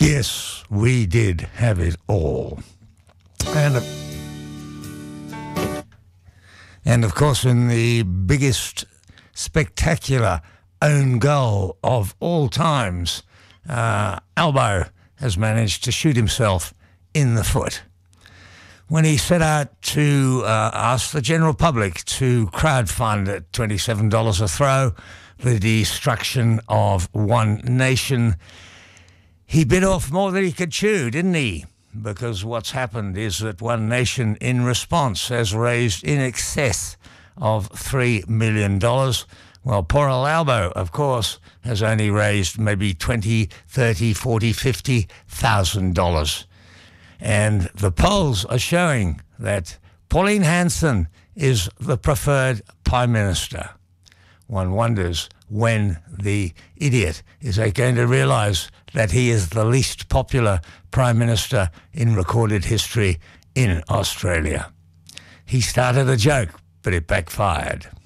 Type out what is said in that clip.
Yes, we did have it all. And of course, in the biggest spectacular own goal of all times, Albo has managed to shoot himself in the foot when he set out to ask the general public to crowdfund at $27 a throw the destruction of one nation. He bit off more than he could chew, didn't he? Because what's happened is that One Nation, in response, has raised in excess of $3 million. Well, poor old Albo, of course, has only raised maybe $20, $30, $40, $50,000. And the polls are showing that Pauline Hanson is the preferred Prime Minister. One wonders when the idiot is going to realise that he is the least popular Prime Minister in recorded history in Australia. He started a joke, but it backfired.